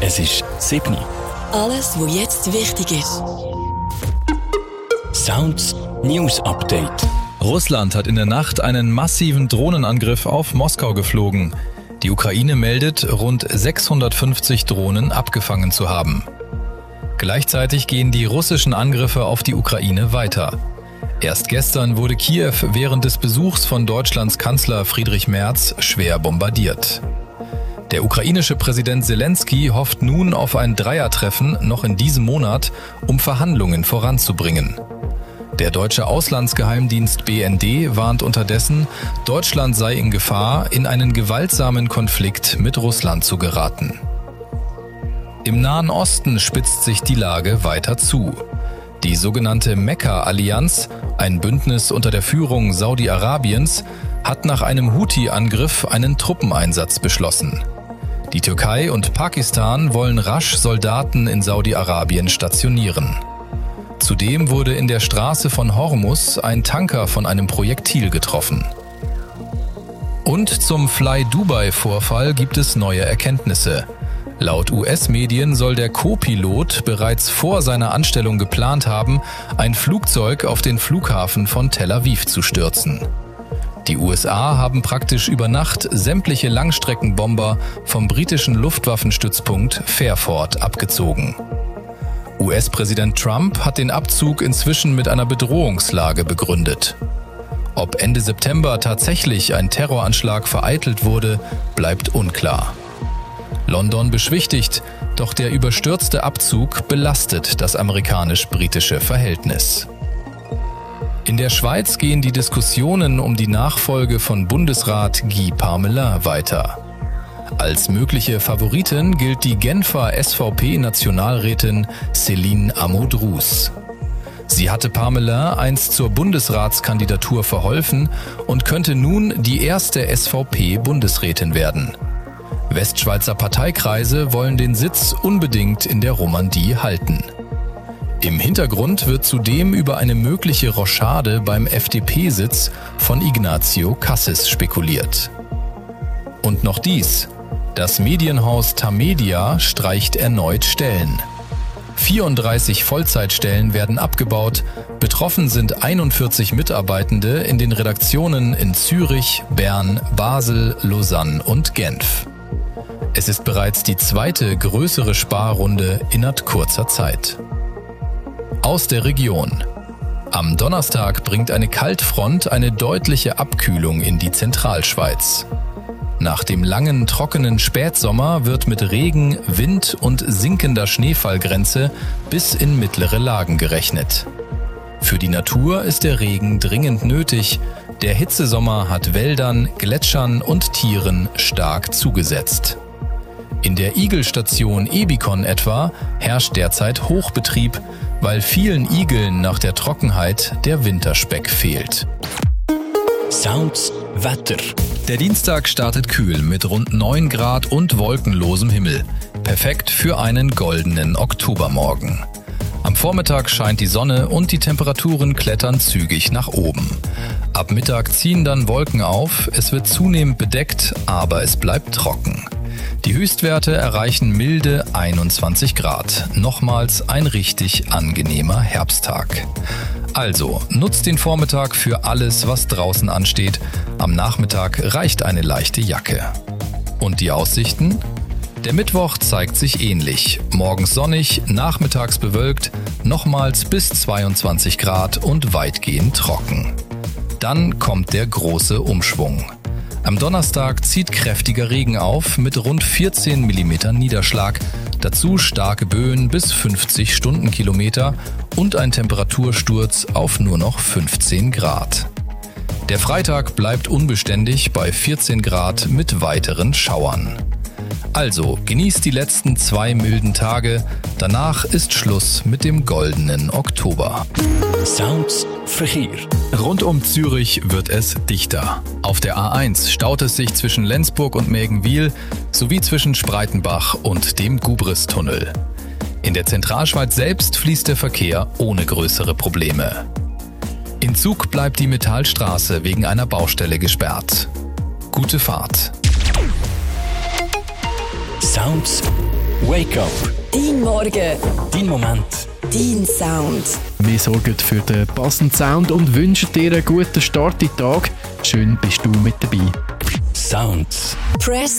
Es ist 7. Alles, was jetzt wichtig ist. Sounds News Update. Russland hat in der Nacht einen massiven Drohnenangriff auf Moskau geflogen. Die Ukraine meldet, rund 650 Drohnen abgefangen zu haben. Gleichzeitig gehen die russischen Angriffe auf die Ukraine weiter. Erst gestern wurde Kiew während des Besuchs von Deutschlands Kanzler Friedrich Merz schwer bombardiert. Der ukrainische Präsident Selenskyj hofft nun auf ein Dreiertreffen noch in diesem Monat, um Verhandlungen voranzubringen. Der deutsche Auslandsgeheimdienst BND warnt unterdessen, Deutschland sei in Gefahr, in einen gewaltsamen Konflikt mit Russland zu geraten. Im Nahen Osten spitzt sich die Lage weiter zu. Die sogenannte Mekka-Allianz, ein Bündnis unter der Führung Saudi-Arabiens, hat nach einem Houthi-Angriff einen Truppeneinsatz beschlossen. Die Türkei und Pakistan wollen rasch Soldaten in Saudi-Arabien stationieren. Zudem wurde in der Straße von Hormuz ein Tanker von einem Projektil getroffen. Und zum Fly Dubai-Vorfall gibt es neue Erkenntnisse. Laut US-Medien soll der Co-Pilot bereits vor seiner Anstellung geplant haben, ein Flugzeug auf den Flughafen von Tel Aviv zu stürzen. Die USA haben praktisch über Nacht sämtliche Langstreckenbomber vom britischen Luftwaffenstützpunkt Fairford abgezogen. US-Präsident Trump hat den Abzug inzwischen mit einer Bedrohungslage begründet. Ob Ende September tatsächlich ein Terroranschlag vereitelt wurde, bleibt unklar. London beschwichtigt, doch der überstürzte Abzug belastet das amerikanisch-britische Verhältnis. In der Schweiz gehen die Diskussionen um die Nachfolge von Bundesrat Guy Parmelin weiter. Als mögliche Favoritin gilt die Genfer SVP-Nationalrätin Céline Amodrous. Sie hatte Parmelin einst zur Bundesratskandidatur verholfen und könnte nun die erste SVP-Bundesrätin werden. Westschweizer Parteikreise wollen den Sitz unbedingt in der Romandie halten. Im Hintergrund wird zudem über eine mögliche Rochade beim FDP-Sitz von Ignacio Cassis spekuliert. Und noch dies: Das Medienhaus Tamedia streicht erneut Stellen. 34 Vollzeitstellen werden abgebaut, betroffen sind 41 Mitarbeitende in den Redaktionen in Zürich, Bern, Basel, Lausanne und Genf. Es ist bereits die zweite größere Sparrunde innerhalb kurzer Zeit. Aus der Region. Am Donnerstag bringt eine Kaltfront eine deutliche Abkühlung in die Zentralschweiz. Nach dem langen, trockenen Spätsommer wird mit Regen, Wind und sinkender Schneefallgrenze bis in mittlere Lagen gerechnet. Für die Natur ist der Regen dringend nötig. Der Hitzesommer hat Wäldern, Gletschern und Tieren stark zugesetzt. In der Igelstation Ebikon etwa herrscht derzeit Hochbetrieb, weil vielen Igeln nach der Trockenheit der Winterspeck fehlt. Sounds Wetter. Der Dienstag startet kühl mit rund 9 Grad und wolkenlosem Himmel. Perfekt für einen goldenen Oktobermorgen. Am Vormittag scheint die Sonne und die Temperaturen klettern zügig nach oben. Ab Mittag ziehen dann Wolken auf, es wird zunehmend bedeckt, aber es bleibt trocken. Die Höchstwerte erreichen milde 21 Grad. Nochmals ein richtig angenehmer Herbsttag. Also, nutzt den Vormittag für alles, was draußen ansteht. Am Nachmittag reicht eine leichte Jacke. Und die Aussichten? Der Mittwoch zeigt sich ähnlich. Morgens sonnig, nachmittags bewölkt, nochmals bis 22 Grad und weitgehend trocken. Dann kommt der große Umschwung. Am Donnerstag zieht kräftiger Regen auf mit rund 14 mm Niederschlag, dazu starke Böen bis 50 Stundenkilometer und ein Temperatursturz auf nur noch 15 Grad. Der Freitag bleibt unbeständig bei 14 Grad mit weiteren Schauern. Also genießt die letzten 2 milden Tage, danach ist Schluss mit dem goldenen Oktober. Sounds Verkehr. Rund um Zürich wird es dichter. Auf der A1 staut es sich zwischen Lenzburg und Mägenwil sowie zwischen Spreitenbach und dem Gubris-Tunnel. In der Zentralschweiz selbst fließt der Verkehr ohne größere Probleme. In Zug bleibt die Metallstraße wegen einer Baustelle gesperrt. Gute Fahrt. Sounds Wake up. Dein Morgen. Dein Moment. Dein Sound. Wir sorgen für den passenden Sound und wünschen dir einen guten Start in den Tag. Schön bist du mit dabei. Sounds. Press